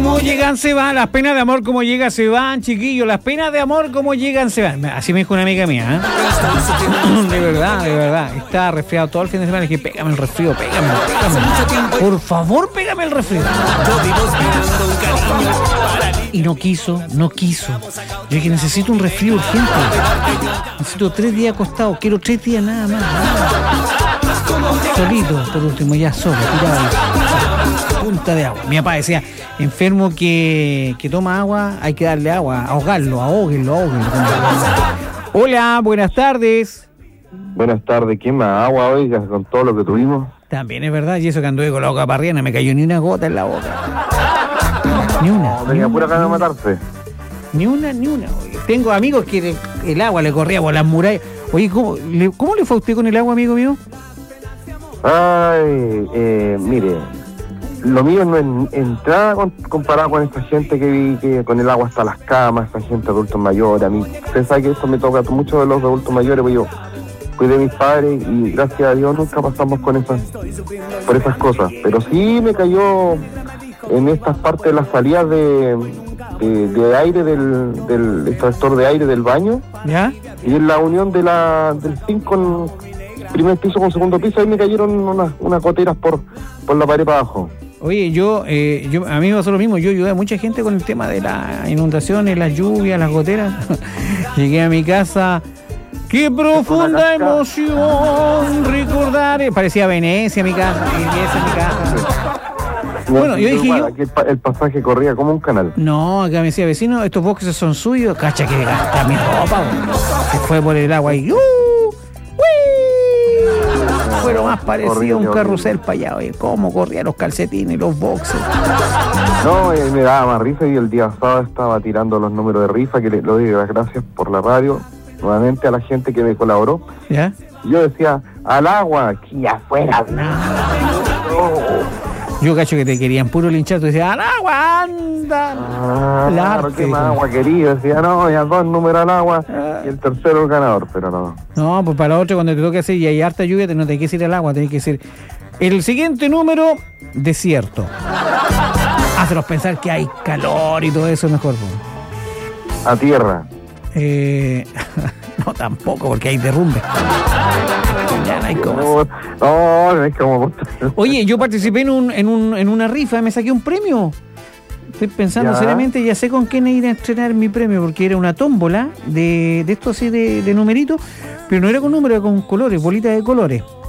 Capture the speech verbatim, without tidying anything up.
como llegan se van, las penas de amor como llegan se van, chiquillos, las penas de amor como llegan se van. Así me dijo una amiga mía, ¿eh? De verdad, de verdad. Estaba resfriado todo el fin de semana y dije, pégame el resfrío, pégame, pégame. Por favor, pégame el resfrío. Y no quiso, no quiso. Yo dije, necesito un resfrío urgente. Necesito tres días acostado, quiero tres días nada más. Solito, por último, ya solo, tirado ahí. Punta de agua. Mi papá decía, enfermo que, que toma agua, hay que darle agua, ahogarlo, ahóguenlo, ahóguenlo. Hola, buenas tardes. Buenas tardes, ¿quién más agua hoy con todo lo que tuvimos? También es verdad, y eso que anduve con la boca parriana, me cayó ni una gota en la boca. Ni una. No, tenía pura ganas de matarse. Ni una, ni una. Oye, tengo amigos que el, el agua le corría por las murallas. Oye, ¿cómo le, ¿cómo le fue a usted con el agua, amigo mío? Ay, eh, mire, lo mío no es entrada con, comparado con esta gente que vi que con el agua hasta las camas, esta gente adultos mayores. A mí, usted sabe que esto me toca mucho de los adultos mayores, pues yo cuidé de mis padres y gracias a Dios nunca pasamos con esas, por esas cosas. Pero sí me cayó en estas partes de las salidas de, de, de aire del, del extractor de aire del baño. ¿Ya? Y en la unión de la del zinc con primer piso con segundo piso, ahí me cayeron unas, unas goteras por, por la pared para abajo. Oye, yo, eh, yo, a mí me pasó lo mismo, yo ayudé a mucha gente con el tema de las inundaciones, las lluvias, las goteras. Llegué a mi casa, qué profunda emoción recordar, parecía Venecia mi casa, Venecia mi casa. Bueno, yo dije yo... Aquí el pasaje corría como un canal. No, acá me decía, vecino, estos boxes son suyos. Cacha que gasta mi ropa, bro. Se fue por el agua y... ¡Uh! Fue lo más parecido a un carrusel para allá, oye. Cómo corrían los calcetines y los boxes. No, eh, me daba más risa y el día sábado estaba tirando los números de rifa, que le lo doy las gracias por la radio, nuevamente a la gente que me colaboró. ¿Ya? Y yo decía, al agua, aquí afuera. No. Yo cacho que te querían puro linchar, tú decías, al agua, anda. Ah, claro, ¿qué más agua quería? Decía, no, ya dos números al agua ah. y el tercero el ganador, pero no. No, pues para la otra, cuando te toque hacer y hay harta lluvia, no tenés que ir al agua, tenés que decir, el siguiente número, desierto. Hácelos pensar que hay calor y todo eso mejor. Pues. A tierra. Eh, no, tampoco, porque hay derrumbe. Ya no hay cómo. No, no, no es como... Oye, yo participé en un, en un en una rifa, me saqué un premio. Estoy pensando ya. seriamente, ya sé con quién ir a estrenar mi premio, porque era una tómbola de, de esto así de, de numeritos, pero no era con números, era con colores, bolitas de colores.